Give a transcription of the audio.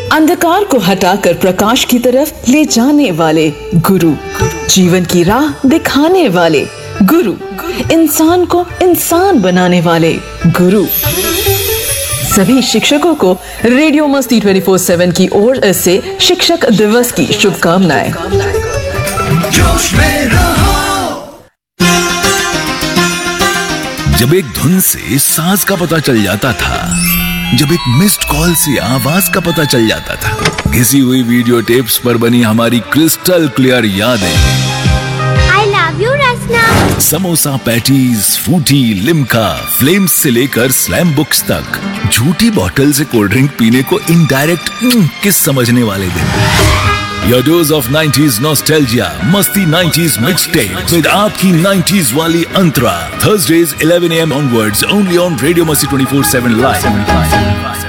अंधकार को हटाकर प्रकाश की तरफ ले जाने वाले गुरु, जीवन की राह दिखाने वाले गुरु, इंसान को इंसान बनाने वाले गुरु। सभी शिक्षकों को रेडियो मस्ती 24/7 की ओर से शिक्षक दिवस की शुभकामनाएं। जोश में रहो। जब एक धुन से सांस का पता चल जाता था, जब एक मिस्ड कॉल से आवाज का पता चल जाता था, घिसी हुई वीडियो टेप्स पर बनी हमारी क्रिस्टल क्लियर यादें। I love you, Rasna. Samosa patties, Frooti, Limca, flames से लेकर स्लैम बुक्स तक, झूठी बॉटल से कोल्ड ड्रिंक पीने को इनडायरेक्ट किस समझने वाले दिन। Your dose of 90s nostalgia, Masti 90s mixtape with आपकी 90s वाली अंतरा. Thursdays 11 AM onwards, only on Radio Masti 24/7 live.